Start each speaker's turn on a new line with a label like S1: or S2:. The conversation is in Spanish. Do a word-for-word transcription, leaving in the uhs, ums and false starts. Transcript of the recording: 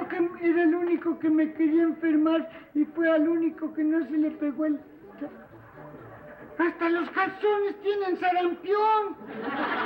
S1: porque era el único que me quería enfermar y fue al único que no se le pegó el... Hasta los calzones tienen sarampión.